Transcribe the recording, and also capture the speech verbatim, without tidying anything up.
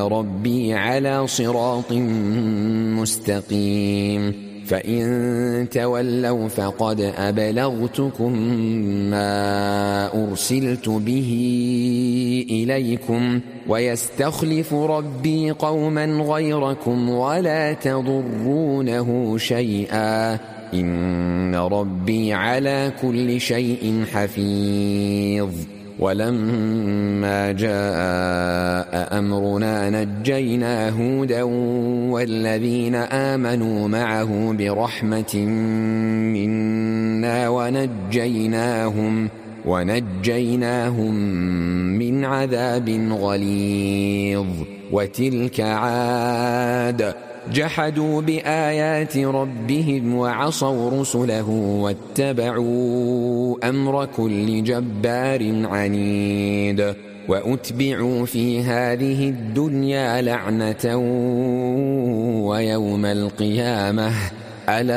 ربي على صراط مستقيم فإن تولوا فقد أبلغتكم ما أرسلت به إليكم ويستخلف ربي قوما غيركم ولا تضرونه شيئا إن ربي على كل شيء حفيظ ولما جاء أمرنا نجينا هودا والذين آمنوا معه برحمة منا ونجيناهم ونجيناهم من عذاب غليظ وتلك عاد جحدوا بآيات ربهم وعصوا رسله واتبعوا أمر كل جبار عنيد وأتبعوا في هذه الدنيا لعنة ويوم القيامة ألا